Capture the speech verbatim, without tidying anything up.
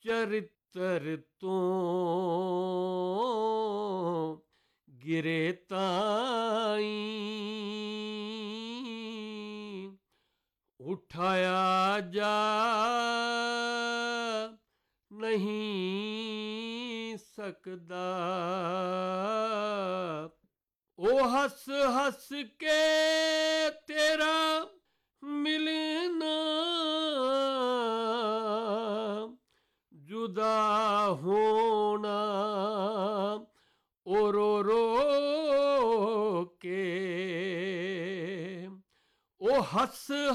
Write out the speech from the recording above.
चरित्र तो गिरे ताई, उठाया जा नहीं सकदा। ओ हस हस के तेरा मिलना, जुदा होना, ओ रो रो के। ओ हस